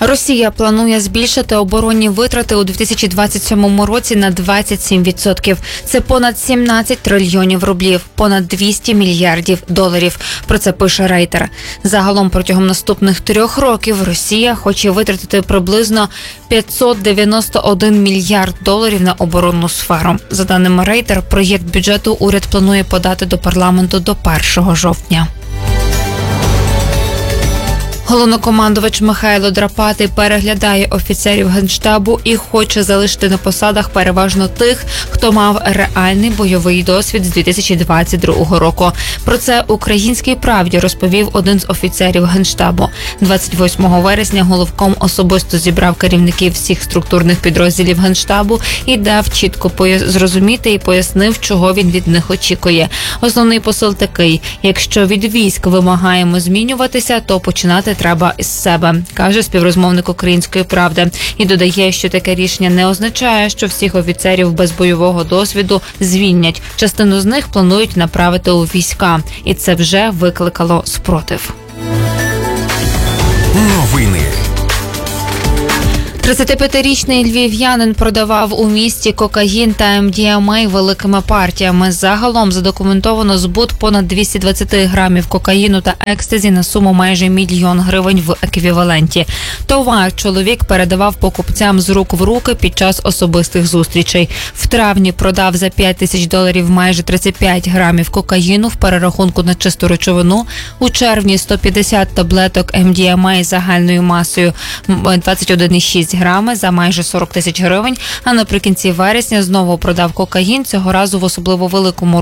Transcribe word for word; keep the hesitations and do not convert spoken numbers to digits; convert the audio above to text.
Росія планує збільшити оборонні витрати у дві тисячі двадцять сьомому році на двадцять сім відсотків. Це понад сімнадцять трильйонів рублів, понад двісті мільярдів доларів. Про це пише Рейтер. Загалом протягом наступних трьох років Росія хоче витратити приблизно п'ятсот дев'яносто один мільярд доларів на оборонну сферу. За даними Рейтер, проєкт бюджету уряд планує подати до парламенту до першого жовтня. Головнокомандувач Михайло Драпатий переглядає офіцерів Генштабу і хоче залишити на посадах переважно тих, хто мав реальний бойовий досвід з дві тисячі двадцять другого року. Про це «Українській правді» розповів один з офіцерів Генштабу. двадцять восьмого вересня головком особисто зібрав керівників всіх структурних підрозділів Генштабу і дав чітко пояс... зрозуміти і пояснив, чого він від них очікує. Основний посил такий: якщо від військ вимагаємо змінюватися, то починати треба із себе, каже співрозмовник «Української правди». І додає, що таке рішення не означає, що всіх офіцерів без бойового досвіду звільнять. Частину з них планують направити у війська. І це вже викликало спротив. Новини. тридцятип'ятирічний львів'янин продавав у місті кокаїн та ем ді ем а великими партіями. Загалом задокументовано збут понад двісті двадцять грамів кокаїну та екстазі на суму майже мільйон гривень в еквіваленті. Товар чоловік передавав покупцям з рук в руки під час особистих зустрічей. В травні продав за п'ять тисяч доларів майже тридцять п'ять грамів кокаїну в перерахунку на чисту речовину. У червні сто п'ятдесят таблеток ем ді ем а загальною масою двадцять один цілих шість грами за майже сорок тисяч гривень, а наприкінці вересня знову продав кокаїн, цього разу в особливо великому